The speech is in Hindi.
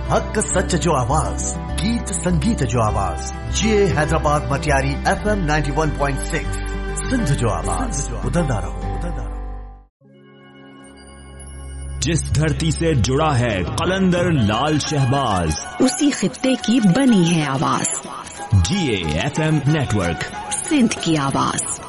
हक सच जो आवाज, गीत संगीत जो आवाज, ये हैदराबाद मटियारी FM 91.6 सिंध जो आवाज, उतरदा रहो। जिस धरती से जुड़ा है कलंदर लाल शहबाज, उसी खित्ते की बनी है आवाज। GA FM नेटवर्क, सिंध की आवाज।